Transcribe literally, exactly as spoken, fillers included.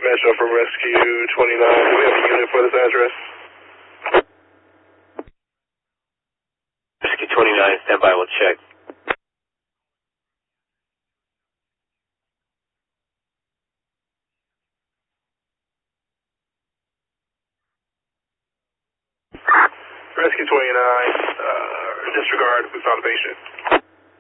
Metro from Rescue twenty-nine. Do we have a unit for this address? Rescue twenty-nine, stand by, we'll check. Rescue twenty-nine, uh, disregard, we found a patient.